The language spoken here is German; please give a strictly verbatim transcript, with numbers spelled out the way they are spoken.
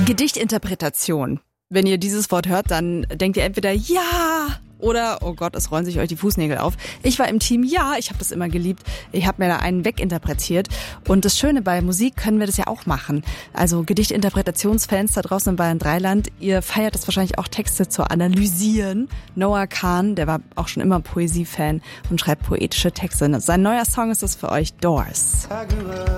Gedichtinterpretation. Wenn ihr dieses Wort hört, dann denkt ihr entweder ja oder oh Gott, es rollen sich euch die Fußnägel auf. Ich war im Team ja, ich habe das immer geliebt. Ich habe mir da einen weginterpretiert. Und das Schöne bei Musik können wir das ja auch machen. Also Gedichtinterpretationsfans da draußen in Bayern Dreiland, ihr feiert das wahrscheinlich auch, Texte zu analysieren. Noah Kahn, der war auch schon immer Poesie-Fan und schreibt poetische Texte. Sein neuer Song ist das für euch, Doors.